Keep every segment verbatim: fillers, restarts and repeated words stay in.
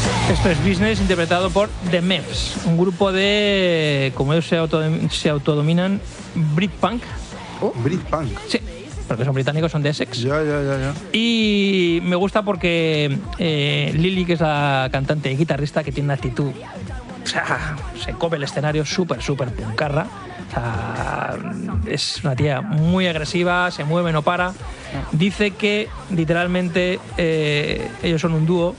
Esto es Business, interpretado por The Mavs, un grupo de, como ellos se, auto, se autodominan, Britpunk. ¿Oh? Britpunk. Sí, porque son británicos, son de Essex. Ya, ya, ya, ya. Y me gusta porque eh, Lily, que es la cantante y guitarrista, que tiene una actitud, o sea, se come el escenario súper, súper puncarra. O sea, es una tía muy agresiva, se mueve, no para. Dice que literalmente eh, ellos son un dúo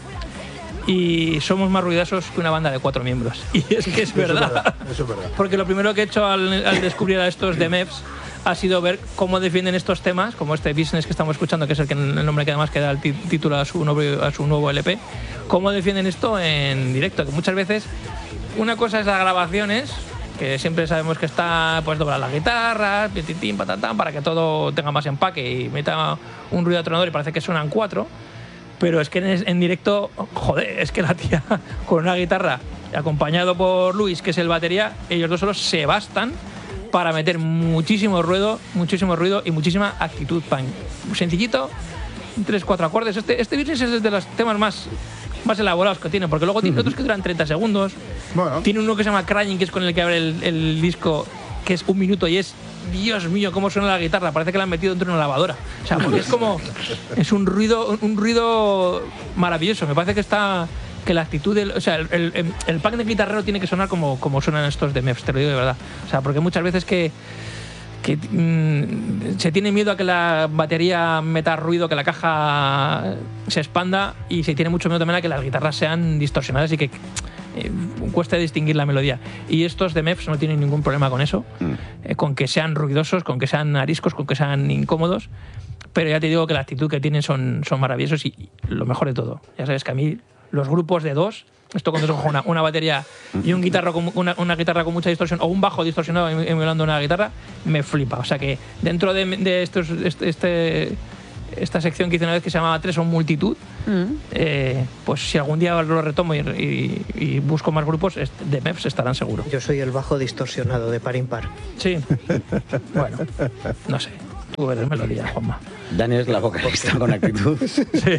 y somos más ruidosos que una banda de cuatro miembros. Y es que es verdad. Eso es verdad, eso es verdad. Porque lo primero que he hecho al, al descubrir a estos de Mavs ha sido ver cómo defienden estos temas, como este Business que estamos escuchando, que es el, que, el nombre que además que da el título a su, nuevo, a su nuevo L P, cómo defienden esto en directo, que muchas veces una cosa es las grabaciones, que siempre sabemos que está pues doblar las guitarras, pititín, patatán, para que todo tenga más empaque y meta un ruido atronador y parece que suenan cuatro. Pero es que en, en directo, joder, es que la tía con una guitarra, acompañado por Luis, que es el batería, ellos dos solos se bastan para meter muchísimo ruido, muchísimo ruido y muchísima actitud punk. Sencillito, tres, cuatro acordes. Este, este Business es de los temas más, más elaborados que tiene, porque luego tiene otros que duran treinta segundos. Bueno. Tiene uno que se llama Crying, que es con el que abre el, el disco, que es un minuto y es, Dios mío, cómo suena la guitarra, parece que la han metido dentro de una lavadora. O sea, porque es como, es un ruido, un ruido maravilloso. Me parece que está, que la actitud, del, o sea, el, el, el punk de guitarrero tiene que sonar como, como suenan estos de Mavs, te lo digo de verdad. O sea, porque muchas veces que, que mmm, se tiene miedo a que la batería meta ruido, que la caja se expanda, y se tiene mucho miedo también a que las guitarras sean distorsionadas y que Eh, cuesta distinguir la melodía. Y estos de Mavs no tienen ningún problema con eso, mm. eh, con que sean ruidosos, con que sean ariscos, con que sean incómodos, pero ya te digo que la actitud que tienen son, son maravillosos y, y lo mejor de todo, ya sabes que a mí los grupos de dos, esto cuando se coge una, una batería y un guitarro con, una, una guitarra con mucha distorsión o un bajo distorsionado emulando una guitarra, me flipa. O sea que dentro de, de estos, este, este esta sección que hice una vez que se llamaba Tres o Multitud, mm. eh, pues si algún día lo retomo y, y, y busco más grupos, de Mavs estarán seguro. Yo soy el bajo distorsionado de par impar. Sí. Bueno, no sé. Tú eres melodía, Juanma. Dani es la vocalista con actitud. Sí.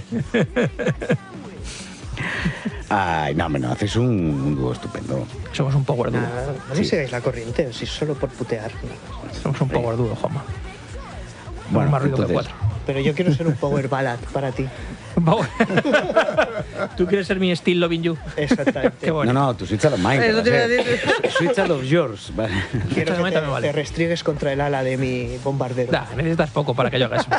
Ay, no, hombre, no, hacéis un, un dúo estupendo. Somos un power dúo. Ah, no me sí. sigáis la corriente, si solo por putear. Somos un power dúo, Juanma. Bueno, más ruido entonces... que cuatro. Pero yo quiero ser un power ballad para ti. Tú quieres ser mi Still Loving You. Exactamente. Qué bueno. No, no, tu Switch of Mine. Eso te iba a decir. Switch of yours. Vale. Quiero que te, vale. te restriegues contra el ala de mi bombardero. Da, necesitas poco para que yo haga eso.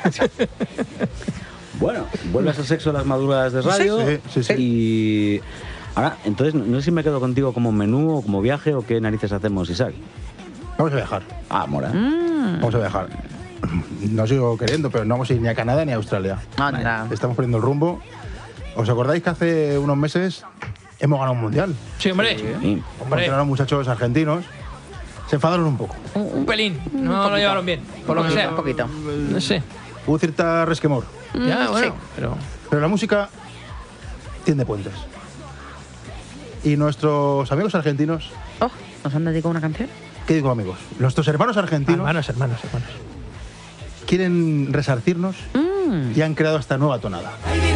Bueno, vuelves al sexo de las maduras de radio. Sí, sí, sí. Y ahora, entonces, no sé si me quedo contigo como menú o como viaje o qué narices hacemos, Isaac. Vamos a viajar. Ah, mola. Mm. Vamos a viajar. No sigo queriendo, pero no vamos a ir ni a Canadá ni a Australia. Anda. Estamos poniendo el rumbo. ¿Os acordáis que hace unos meses hemos ganado un mundial? Sí, hombre. Sí. Hombre. Contra los muchachos argentinos. Se enfadaron un poco. Un, un pelín. No un lo llevaron bien. Por lo que sea. Un poquito. No sé. Hubo cierta resquemor. Mm, ya, bueno. Sí. Pero... pero la música tiende puentes. Y nuestros amigos argentinos... Oh, ¿nos han dedicado una canción? ¿Qué digo, amigos? Nuestros hermanos argentinos... Hermanos, hermanos, hermanos. Quieren resarcirnos mm. y han creado esta nueva tonada.